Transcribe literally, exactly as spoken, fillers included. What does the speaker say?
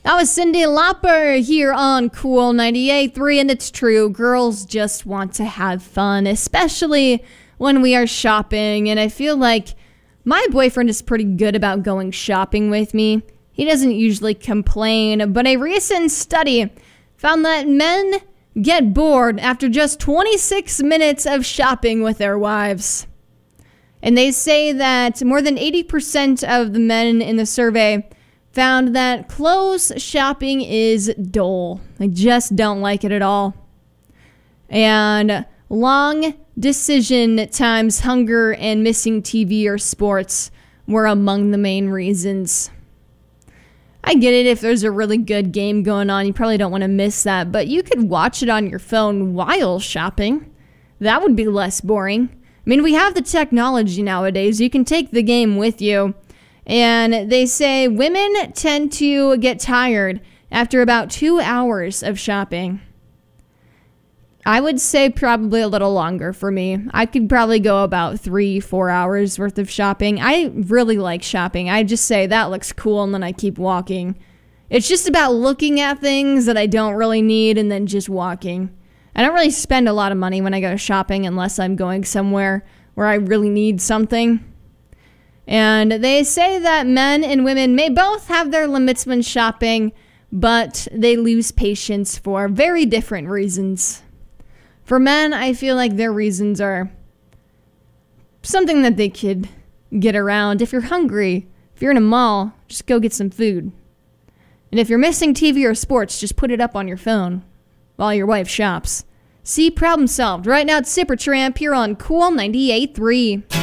That was Cyndi Lauper here on Cool ninety-eight point three, and it's true, girls just want to have fun, especially when we are shopping, and I feel like my boyfriend is pretty good about going shopping with me. He doesn't usually complain, but a recent study found that men get bored after just twenty-six minutes of shopping with their wives. And they say that more than eighty percent of the men in the survey found that clothes shopping is dull. They just don't like it at all. And long decision times, hunger, and missing T V or sports were among the main reasons. I get it, if there's a really good game going on, you probably don't want to miss that, but you could watch it on your phone while shopping. That would be less boring. I mean, we have the technology nowadays. You can take the game with you. And they say women tend to get tired after about two hours of shopping. I would say probably a little longer for me. I could probably go about three, four hours worth of shopping. I really like shopping. I just say that looks cool and then I keep walking. It's just about looking at things that I don't really need and then just walking. I don't really spend a lot of money when I go shopping unless I'm going somewhere where I really need something. And they say that men and women may both have their limits when shopping, but they lose patience for very different reasons. For men, I feel like their reasons are something that they could get around. If you're hungry, if you're in a mall, just go get some food. And if you're missing T V or sports, just put it up on your phone while your wife shops. See, problem solved. Right now it's Sipper Tramp here on Cool ninety-eight point three.